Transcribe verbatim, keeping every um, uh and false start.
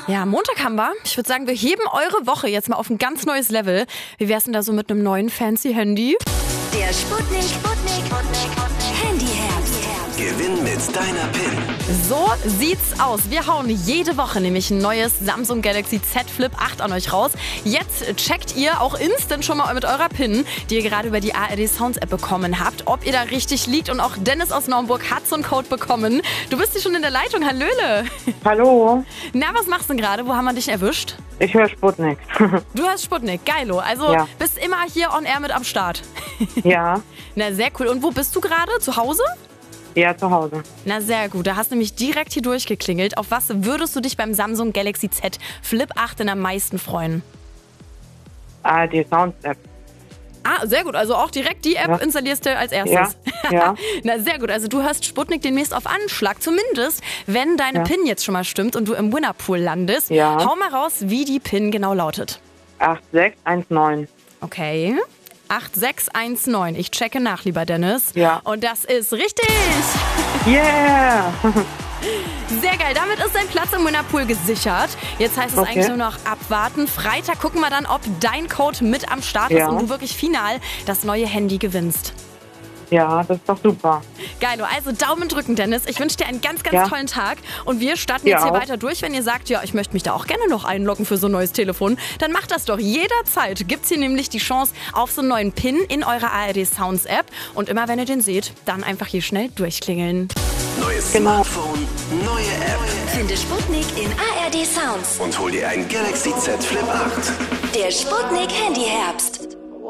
Ja, Montag haben wir. Ich würde sagen, wir heben eure Woche jetzt mal auf ein ganz neues Level. Wie wär's denn da so mit einem neuen fancy Handy? Der Sputnik, Sputnik, Handyherbst. Gewinn mit deiner PIN. So sieht's aus. Wir hauen jede Woche nämlich ein neues Samsung Galaxy Z Flip acht an euch raus. Jetzt checkt ihr auch instant schon mal mit eurer PIN, die ihr gerade über die A R D Sounds App bekommen habt, ob ihr da richtig liegt. Und auch Dennis aus Naumburg hat so einen Code bekommen. Du bist hier schon in der Leitung. Hallöle. Hallo, Na, was machst du denn gerade? Wo haben wir dich erwischt? ich höre Sputnik. Du hörst Sputnik. Geilo. Also Ja. bist immer hier on air mit am Start. Ja, Na, sehr cool. Und wo bist du gerade? Zu Hause? ja, zu Hause. Na, sehr gut. Da hast du nämlich direkt hier durchgeklingelt. Auf was würdest du dich beim Samsung Galaxy Z Flip acht denn am meisten freuen? A R D Sounds App. Ah, sehr gut. Also auch direkt die App Ja. installierst du als erstes. Ja, ja. Na, sehr gut. Also du hörst Sputnik demnächst auf Anschlag. Zumindest, wenn deine Ja. PIN jetzt schon mal stimmt und du im Winnerpool landest. Ja. Hau mal raus, wie die PIN genau lautet. acht sechs eins neun. Okay. acht sechs eins neun. Ich checke nach, lieber Dennis. Ja. Und das ist richtig. Yeah! Sehr geil. Damit ist dein Platz im Winnerpool gesichert. Jetzt heißt es Okay. eigentlich nur noch abwarten. Freitag gucken wir dann, ob dein Code mit am Start ist Ja. und du wirklich final das neue Handy gewinnst. Ja, das ist doch super. Geilo. Also Daumen drücken, Dennis. Ich wünsche dir einen ganz, ganz Ja. tollen Tag. Und wir starten Dir jetzt hier auch. weiter durch. Wenn ihr sagt, ja, ich möchte mich da auch gerne noch einloggen für so ein neues Telefon, dann macht das doch jederzeit. Gibt's hier nämlich die Chance auf so einen neuen PIN in eurer A R D Sounds App. Und immer wenn ihr den seht, dann einfach hier schnell durchklingeln. Neues Genau. Smartphone, neue App. Finde Sputnik in A R D Sounds. Und hol dir ein Galaxy Z Flip acht. Der Sputnik Handyherbst.